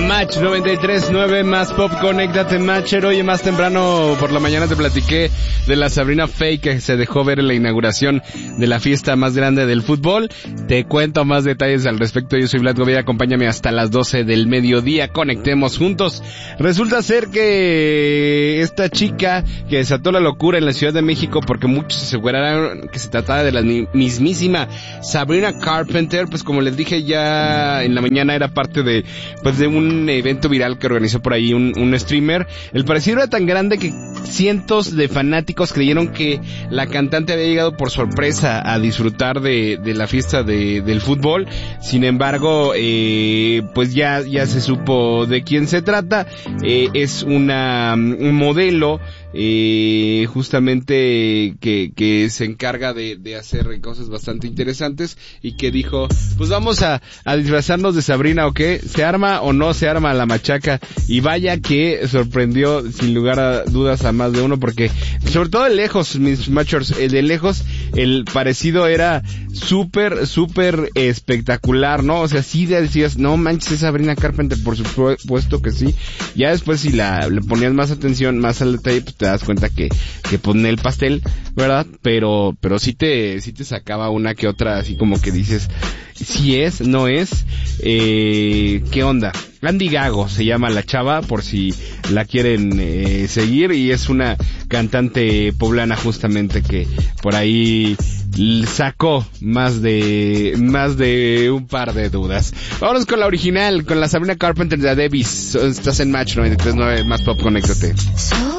Match 93.9 más Pop, conéctate Matcher. Oye, más temprano por la mañana te platiqué de la Sabrina Fake que se dejó ver en la inauguración de la fiesta más grande del fútbol. Te cuento más detalles al respecto. Yo soy Vlad Goveda, acompáñame hasta las 12 del mediodía, conectemos juntos. Resulta ser que esta chica que desató la locura en la Ciudad de México porque muchos aseguraron que se trataba de la mismísima Sabrina Carpenter, pues como les dije ya en la mañana, era parte de un evento viral que organizó por ahí un streamer. El parecido era tan grande que cientos de fanáticos creyeron que la cantante había llegado por sorpresa a disfrutar de la fiesta del fútbol. Sin embargo, pues ya se supo de quién se trata. Es un modelo justamente que se encarga de hacer cosas bastante interesantes y que dijo, pues vamos a disfrazarnos de Sabrina, ¿o qué? ¿Se arma o no se arma la machaca? Y vaya que sorprendió sin lugar a dudas a más de uno, porque sobre todo de lejos, mis machos, de lejos el parecido era súper espectacular, ¿no? O sea, sí decías, no manches, es Sabrina Carpenter, por supuesto que sí. Ya después si le ponías más atención, más al detalle, pues te das cuenta que pone el pastel, ¿verdad? Pero sí te sacaba una que otra, así como que dices, si es, no es, ¿qué onda? Andy Gago se llama la chava, por si la quieren seguir, y es una cantante poblana justamente que por ahí sacó más de un par de dudas. Vámonos con la original, con la Sabrina Carpenter de Davis. Estás en Match 93.9 más Pop, conéctate.